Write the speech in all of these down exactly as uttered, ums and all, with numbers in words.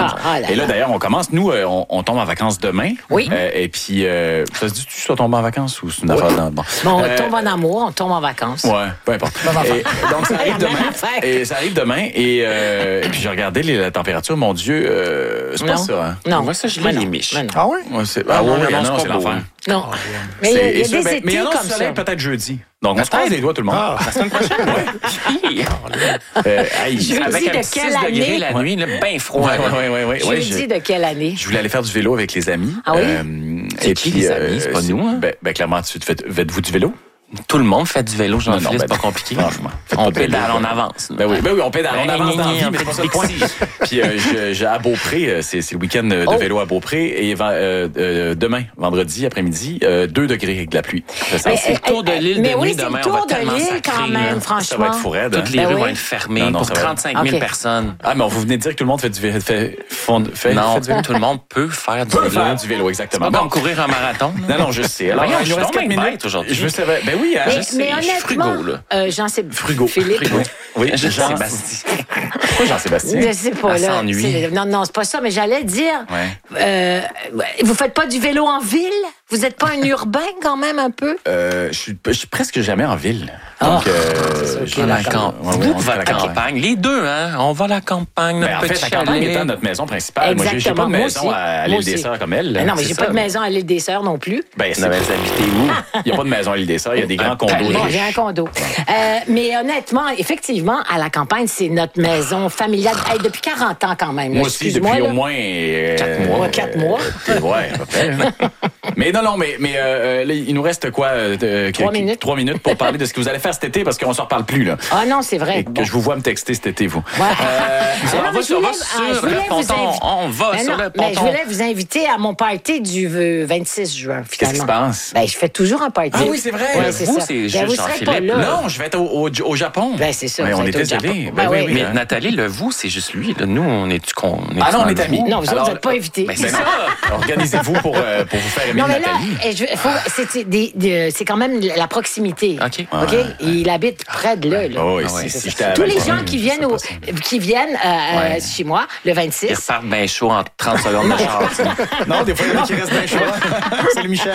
Ah, ah là et là, là. d'ailleurs, on commence. Nous, euh, on, on tombe en vacances demain. Oui. Euh, et puis, euh, ça se dit, tu sois tombé en vacances ou c'est une affaire dans... Bon, Bon, on Euh, tombe en amour, on tombe en vacances. Ouais, peu importe. Et, donc, ça arrive La même demain. affaire. Et ça arrive demain. Et, euh, et puis, j'ai regardé les, la température. Mon Dieu, euh, c'est pas Non. ça, hein? Non. Moi, ça, je Mais l'ai non. les miches. Mais non. Ah oui? Ouais, c'est... Ah, Ah, non, oui, non, non, c'est c'est pas beau. l'enfer. Non. Mais il y a, il y a C'est- et ça, des ben, étés mais il y en a comme du soleil ça. peut-être jeudi. Donc, on se passe les doigts, tout le monde. Ah. La semaine prochaine, oui. Euh, hey, Jeudi Avec de un petit quelle six degrés année? la nuit, là, bien froid. Ouais, là. ouais, ouais, ouais, ouais, Jeudi je- de quelle année? Je voulais aller faire du vélo avec les amis. Ah oui? C'est et qui, puis, les amis? C'est pas nous, hein? Ben, ben, clairement, tu te fais, faites-vous du vélo? Tout le monde fait du vélo, Non, non, Jean-Philippe, c'est ben, pas compliqué. franchement, faites On pas de vélo, pédale, quoi. on avance. Ben oui, ben oui, on pédale, on Ben, avance dans la gna, vie, gna, mais c'est on pas ça fait le point. des Puis euh, je, je, à Beaupré, euh, c'est, c'est le week-end de Oh. vélo à Beaupré, et euh, euh, demain, vendredi après-midi, euh, deux degrés avec de la pluie. Ça, Mais, c'est le tour de l'île mais de oui, nuit c'est demain, le on va tour de tellement l'île sacrer, quand là. même, ça va franchement. être fou raide. Toutes les hein. Ben rues oui. vont être fermées Non, non, pour ça va être- trente-cinq mille Ok. personnes. Ah, mais vous venez de dire que tout le monde fait du vélo. Fait, fond- fait, Non, fait du vélo. tout le monde peut faire du Peut vélo. faire du vélo, exactement. C'est pas Bon. comme courir un marathon. là. Non, non, je sais. Alors, Voyons, il je nous suis reste donc quatre bien minutes. bête aujourd'hui. Je veux savoir. Ben oui, hein. Mais, je sais, mais je suis honnêtement, frigo, là. euh, Jean sé- Frigo. Philippe, Frigo. Oui, Je sais, Jean- Bastien. Pourquoi Jean-Sébastien? je sais pas Elle là. s'ennuie. c'est- Non, non, c'est pas ça. Mais j'allais dire, Ouais. euh, vous faites pas du vélo en ville? Vous êtes pas un urbain quand même un peu? Euh, je suis, je suis presque jamais en ville. Ah, Donc, euh, c'est ça, ok, je- À la d'accord. camp- Ouais, ouais, Vous, on fait la votre campagne. campagne. Les deux, hein? On va à la campagne, notre Ben, en fait, petit la campagne chalet. étant notre maison principale. Moi, j'ai- j'ai pas de Exactement, moi maison aussi. à Moi l'île des aussi. Sœurs comme elle. Mais non, mais c'est j'ai ça. pas de maison à l'île des Sœurs non plus. Ben, Vous c'est- avez habité où? il n'y a pas de maison à l'île des Sœurs. Il y a des grands Un condos. palais. là. Bon, j'ai un condo. Euh, mais honnêtement, effectivement, à la campagne, c'est notre maison familiale. Hey, depuis quarante ans quand même. là. Moi aussi, Excuse-moi, depuis là. au moins... euh, Quatre mois. Ouais, quatre mois. euh, ouais, à peu près, hein. Mais non, non, mais, mais euh, là, il nous reste quoi? euh, euh, Trois que- minutes. Trois minutes pour parler de ce que vous allez faire cet été, parce qu'on ne s'en reparle plus, là. Ah non, c'est vrai. Et que Bon. je vous vois me texter cet été, vous. Ouais. Euh, Ah non, on mais va je sur- on va voulais- sur ah, je le voulais vous ponton. inviter- On va Mais sur non, le mais je ponton. voulais vous inviter à mon party du euh, vingt-six juin, Qu'est-ce qui se finalement. passe? Ben, je fais toujours un party. Ah oui, c'est vrai. Ouais, c'est Vous, ça. c'est Ben, juste vous serez pas Jean-Philippe, là. là. Non, je vais être au, au, au Japon. Ben, c'est ça, Ouais, vous on êtes est au Japon. désolé. Ben oui. Mais Nathalie, le vous, c'est juste lui. Là. Nous, on est-tu con? Ah non, on est amis. Non, vous Alors, autres, vous n'êtes pas invités. Ben, c'est Ben non. ça. Organisez-vous pour, euh, pour vous faire aimer Non, mais là, Nathalie. eh, je- faut- c'est des- des- c'est quand même la proximité. OK. OK? Ouais. Il habite près de là. là. Ah oui, Ah ouais, si, c'est si ça. j'étais à Tous les Vancouver, gens qui je viennent, sais au, pas si- qui viennent euh, Ouais. chez moi le Ils vingt-six, repartent bien chaud en trente secondes de char. tu sais. Non, des fois, il y en a qui restent bien chaud. Salut, Michel.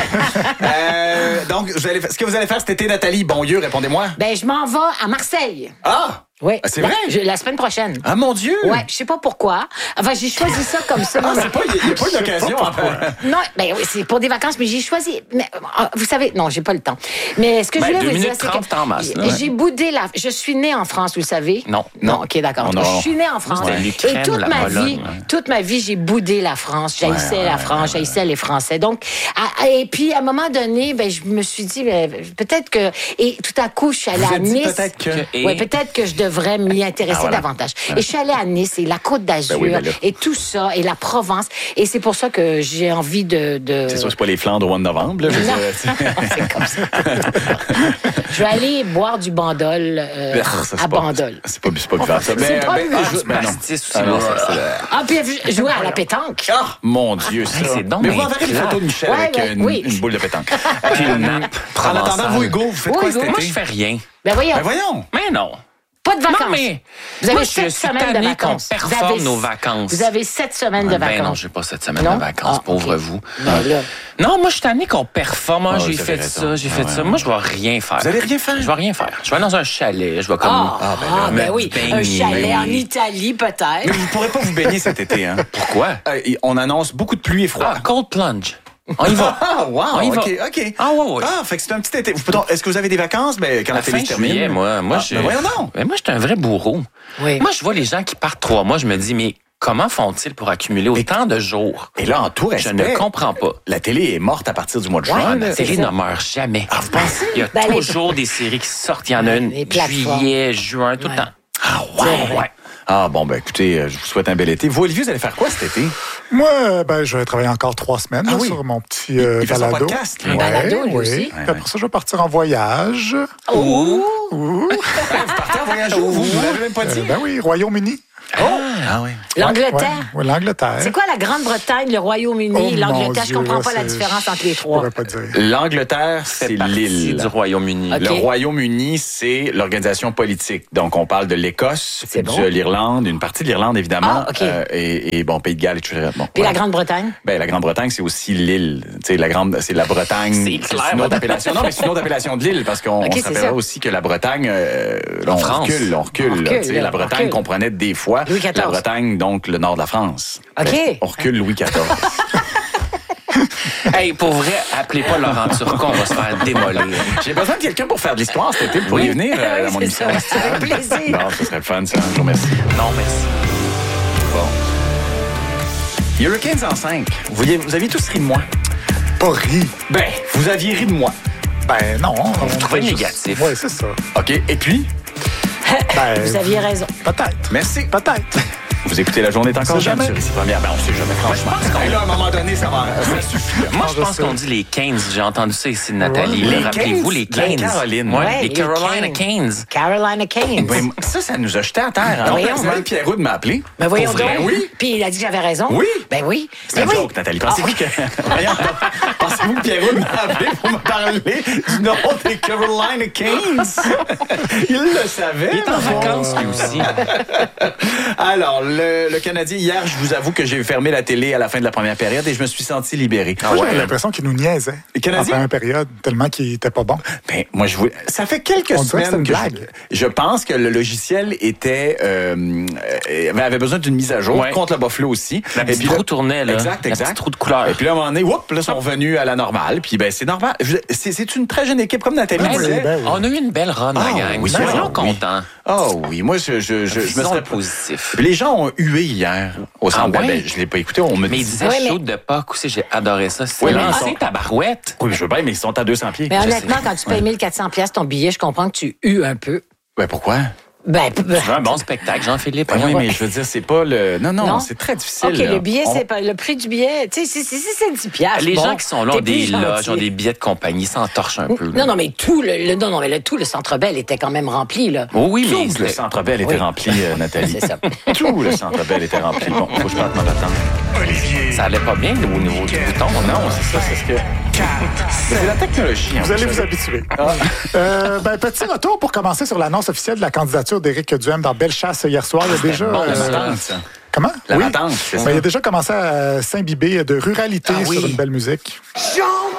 Euh, donc, vous allez, ce que vous allez faire cet été, Nathalie Bonlieu, répondez-moi. ben, je m'en vais à Marseille. Ah! Oui. Ah, c'est La- vrai? je- la semaine prochaine. Ah, mon Dieu! Ouais, je sais pas pourquoi. Enfin, j'ai choisi ça comme ça. Ah, c'est pas, il n'y a, pas eu d'occasion. en fait. Non, ben oui, c'est pour des vacances, mais j'ai choisi. Mais, euh, vous savez, non, j'ai pas le temps. Mais ce que Ben, je voulais deux vous dire, minutes c'est trente, t'en masses, que là. j'ai boudé la. Je suis née en France, vous le savez. Non. Non, ok, d'accord. Non, non. Je suis née en France. C'était l'Ukraine, Et toute la ma Pologne, vie, ouais. toute ma vie, j'ai boudé la France. J'haïssais Ouais, la ouais, France, j'haïssais les Français. Donc, à- et puis à un moment donné, ben je me suis dit, ben, peut-être que. Et tout à coup, je suis allée Vous à êtes dit Nice. peut-être que... Et- Ouais, peut-être que je devrais m'y intéresser Ah, voilà. davantage. Et je suis allée à Nice et la Côte d'Azur Ben oui, ben là. et tout ça et la Provence. Et c'est pour ça que j'ai envie de. de... C'est sûr, c'est pas les Flandres au mois de novembre. Là, je veux Non. dire. C'est comme ça. Je vais aller boire du bandol euh, Ah, ça, c'est à pas- bandol. C'est pas, c'est pas buvable, ça. C'est Mais, pas ben, buvable. je- ben non. Pastis aussi, Ah non, là. ça, c'est le- Ah, puis jouer à la pétanque. Ah, mon Dieu, ça. Hey, c'est donc Mais vous bien enverrez une plat. photo de Michel Ouais, avec ouais, une, oui. une boule de pétanque. Puis une nappe En attendant, provençale. vous, Hugo, vous faites Oui, quoi Hugo. cet Moi, été? je fais rien. Ben voyons, Ben voyons. Mais non. pas de vacances. Non, mais vous avez moi, je sept suis semaines de tanné vacances. qu'on Vous performe avez- nos vacances. Vous avez sept semaines de Ben non, vacances. j'ai pas cette semaine Non? de vacances, Ah, pauvre ok. vous. Ben là, Non, moi, je suis tanné qu'on performe. Ah, Ah, j'ai vous fait avez ça, raison. j'ai Ah, fait ouais, ça. ouais. Moi, je vais rien faire. Vous allez rien faire? Je vais rien faire. Je vais dans un chalet. Je vais comme... Ah, Ah, ben là, ah, ben mettre oui, du un beignet. chalet en Oui. Italie peut-être. Mais vous pourrez pas vous baigner cet été, hein? Pourquoi? Euh, et on annonce beaucoup de pluie et froid. Ah, cold plunge. On y va. Ah, wow! On y va. OK, OK. Ah, ouais, ouais. Ah, fait que c'est un petit été. Vous- peut-être- Est-ce que vous avez des vacances? Ben, quand la, La télé fin se termine. juillet, moi. Moi, Ah, je... ben voyons donc. Mais moi, je suis un vrai bourreau. Oui. Moi, je vois les gens qui partent trois mois. Je me dis, mais comment font-ils pour accumuler autant de jours? Et là, en tout Je respect, ne comprends pas. la télé est morte à partir du mois de juin. Ouais, là. La série c'est ne ça. meurt jamais. Ah, vous pensez? Il y a Ben, les- toujours des séries qui sortent. Il y en a une Les plateformes. juillet, juin, tout Ouais. le temps. Ah, ouais. ouais. Ah, bon, ben, écoutez, euh, je vous souhaite un bel été. Vous, Olivier, vous allez faire quoi cet été? Moi, euh, ben, je vais travailler encore trois semaines Ah là, oui. sur mon petit euh, Il fait son balado. podcast, lui. Ouais, Balado, lui oui. aussi. Puis après ça, je vais partir en voyage. Oh! Ouh. Vous partez en voyage où, vous? Vous l'avez même pas dit? Euh, ben oui, Royaume-Uni. Oh! Ah oui. L'Angleterre. Ouais, ouais, l'Angleterre. C'est quoi la Grande-Bretagne, le Royaume-Uni, Oh, l'Angleterre? Je mon comprends Dieu, pas la c'est- différence entre les Je trois. pourrais pas dire. L'Angleterre, C'est c'est partie l'île. du Royaume-Uni. OK. Le Royaume-Uni, c'est l'organisation politique. Donc, on parle de l'Écosse, C'est de bon. l'Irlande, une partie de l'Irlande, évidemment. Ah, OK. euh, et, et, bon, Pays de Galles et tout ça. Bon, Puis voilà. la Grande-Bretagne? Ben, la Grande-Bretagne, c'est aussi l'île. Tu sais, la Grande, c'est la Bretagne. C'est clair, une autre moi. appellation. Non, mais c'est une autre appellation de l'île parce qu'on OK, on se c'est rappellera ça. aussi que la Bretagne, euh, là, on France. recule, on recule. On là, recule, tu sais, là, la on Bretagne recule. comprenait des fois Louis quatorze. la Bretagne, donc le nord de la France. OK. Fait, on recule Louis quatorze. Hey, pour vrai, appelez pas Laurent Turcot, on va se faire démolir. J'ai besoin de quelqu'un pour faire de l'histoire cet été. Vous pourriez venir euh, Oui, à mon c'est émission. ça. Avec plaisir. Non, ce serait le fun, ça. Je vous remercie. Non, merci. Bon. Hurricanes en cinq. Vous, vouliez- vous aviez tous ri de moi. Pas ri. Ben, vous aviez ri de moi. Ben non. Vous trouvez négatif. Oui, c'est ça. OK. Et puis, Ben, Vous aviez raison. Peut-être. merci. Peut-être. Vous écoutez La Journée est encore On sait jeune jamais. sur Ici Première. Ben, on sait jamais, franchement. Et là, à un moment donné, ça va ça suffit. Moi, je je pense sais. qu'on dit les quinze. J'ai entendu ça ici de Nathalie. Les Rappelez-vous, les quinze de la quinze. Caroline. Ouais, Ouais, les les Carolina quinze. quinze. Carolina Keynes. Ben, ça, ça nous a jeté à terre. Hein? Ben voyons, Personnellement, hein. Pierre Roux m'a appelé. Ben voyons Pour vrai, donc. Oui. Puis il a dit que j'avais raison. Oui. Ben oui. C'est une oui. joke, Nathalie. Pensez-vous que... Voyons, pensez-vous que Pierre Roux m'a appelé pour me parler du nom des Carolina Keynes? Il le savait. Il est en bon. vacances, lui aussi. Alors, le, le Canadien, hier, je vous avoue que j'ai fermé la télé à la fin de la première période et je me suis senti libéré. Ah Moi, ouais? j'avais l'impression qu'il nous niaisait. Les Canadiens? En première période, tellement qu'il était pas bon. Ben, moi, je voulais... Ça fait quelques On dirait que semaines c'est une que blague. je... je pense que le logiciel était euh, euh, avait besoin d'une mise à jour Ouais. contre le Buffalo aussi. La petite puis là- roue tournait, là. Exact, La exact. petite roue de couleur. Et puis là, à un moment donné, whoop, là, ils sont revenus à la normale. Puis ben, c'est normal. Je- C'est, c'est une très jeune équipe, comme Nathalie Ben oui, disait. ben oui. On a eu une belle run, Ah, la gang. oui, Soyons oui. contents. Oh oui, moi, je, je, je, je me Visons serais le positif. Puis les gens ont hué hier au centre. Ah ouais? Ben, je l'ai pas écouté. On me Mais il dit. disait Ouais, mais- shoot de Pâques aussi, j'ai adoré ça. C'est Oui, mais lancé, ils sont- ta barouette. Oui, je veux bien, mais ils sont à deux cents pieds. Mais Je honnêtement, sais. quand tu payes mille quatre cents piastres ton billet, je comprends que tu hues un peu. Ben pourquoi? Ben, p- Tu veux un bon spectacle, Jean-Philippe? Ben oui, Voyons. mais je veux dire, c'est pas le. Non, non, Non? c'est très difficile. OK, là. le billet, On- c'est pas le prix du billet. Tu sais, si, si, si c'est dix piastres. Les bon, gens qui sont là ont t'es des plus loges, gentil. ont des billets de compagnie, s'entorchent un peu. là. Non, non, mais tout le, le- non, non, mais le, tout le Centre Bell était quand même rempli, là. Oh oui, mais Tout le c'était- Centre Bell était Oui. rempli, euh, Nathalie. C'est ça. Tout le Centre Bell était rempli. Bon, faut que je parte ma patente. ça allait pas bien au niveau du bouton. Non, c'est ça, c'est ce que. C'est la technologie. hein, Vous allez savez. vous habituer. Euh, ben, petit retour pour commencer sur l'annonce officielle de la candidature d'Éric Duhem dans Bellechasse hier soir. Il y a déjà. bon, La euh, patente, ça. comment? La Oui. patente, c'est Ben, ça. il a déjà commencé à s'imbiber de ruralité Ah oui. sur une belle musique. Jean